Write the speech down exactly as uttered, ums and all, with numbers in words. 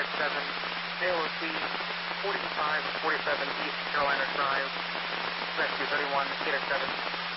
seven, A L O C forty-five forty-seven East Carolina Drive, rescue thirty-one, eight oh seven.